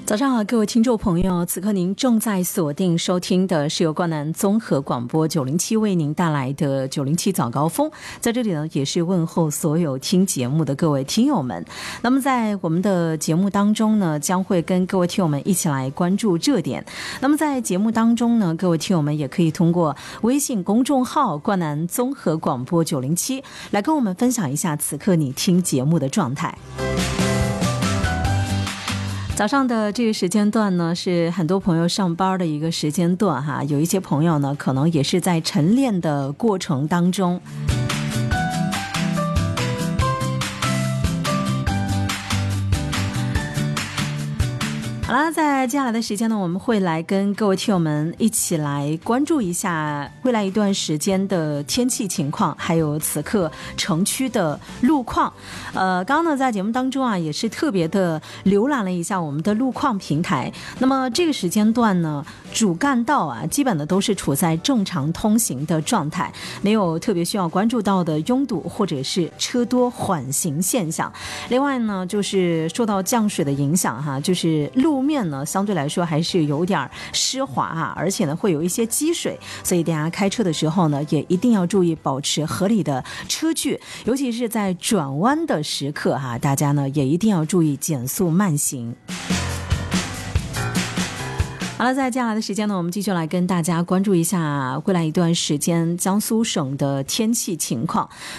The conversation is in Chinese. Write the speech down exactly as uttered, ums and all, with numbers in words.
早上好，各位听众朋友，此刻您正在锁定收听的是由冠南综合广播九零七为您带来的九零七早高峰。在这里呢，也是问候所有听节目的各位听友们。那么在我们的节目当中呢，将会跟各位听友们一起来关注热点。那么在节目当中呢，各位听友们也可以通过微信公众号冠南综合广播九零七来跟我们分享一下此刻你听节目的状态。早上的这个时间段呢，是很多朋友上班的一个时间段哈，有一些朋友呢，可能也是在晨练的过程当中。好了，在接下来的时间呢，我们会来跟各位听友们一起来关注一下未来一段时间的天气情况，还有此刻城区的路况。呃，刚刚呢在节目当中啊，也是特别的浏览了一下我们的路况平台。那么这个时间段呢，主干道啊，基本的都是处在正常通行的状态，没有特别需要关注到的拥堵或者是车多缓行现象。另外呢，就是受到降水的影响哈，就是路路面呢相对来说还是有点湿滑啊，而且呢会有一些积水，所以大家开车的时候呢也一定要注意保持合理的车距，尤其是在转弯的时刻哈，大家呢也一定要注意减速慢行。好了，在接下来的时间呢，我们继续来跟大家关注一下未来一段时间江苏省的天气情况。